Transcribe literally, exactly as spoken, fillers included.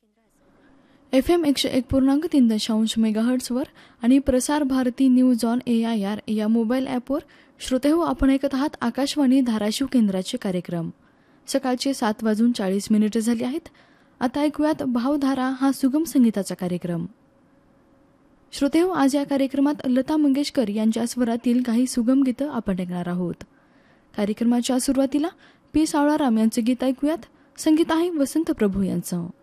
F M एकशे एक पूर्णांक तीन दशांश मेगाहर्ट्सवर आणि Prasar Bharati news on A I R या मोबाईल ॲपवर श्रोते हो, आपण ऐकत आहात आकाशवाणी धाराशिव केंद्राचे कार्यक्रम. सकाळचे सात वाजून चाळीस मिनिटे झाली आहेत. आता ऐकूयात भावधारा हा सुगम संगीताचा कार्यक्रम. श्रोते हो, आज या कार्यक्रमात लता मंगेशकर यांच्या स्वरातील काही सुगम गीतं आपण ऐकणार आहोत. कार्यक्रमाच्या सुरुवातीला पी सावळाराम यांचे गीत ऐकूयात. संगीत आहे वसंत प्रभू यांचं.